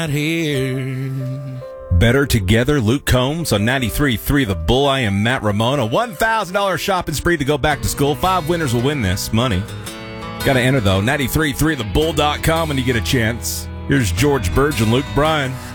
here. Better Together, Luke Combs on 93.3 The Bull. I am Matt Ramone. A $1,000 shopping spree to go back to school. 5 winners will win this money. Got to enter, though. 93.3thebull.com when you get a chance. Here's George Burge and Luke Bryan.